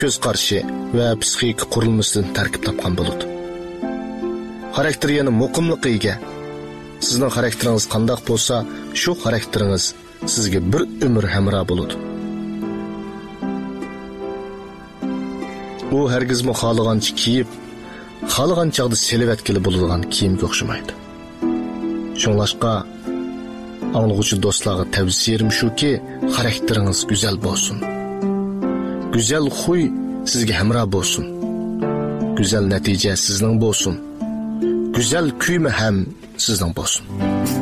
ko'z qarashi va psixik qurilmasidan tarkib topgan bo'ladi. Xarakter yana muqimliqqa ega. Sizning xarakteringiz qanday bo'lsa, shu xarakteringiz sizga bir umr hamroh bo'ladi. U hargizmi xohlagancha kiyib, xohlagan chaqda selivatkili bo'ladigan kiyimga o'xshamaydi. Shunlashqa anglag'uvchi do'stlarga tavsiyam shuki, xarakteringiz go'zal bo'lsin. Go'zal xuy sizga hamroh bo'lsin. Go'zal natija sizning bo'lsin. Güzel kuyme hem sizden olsun.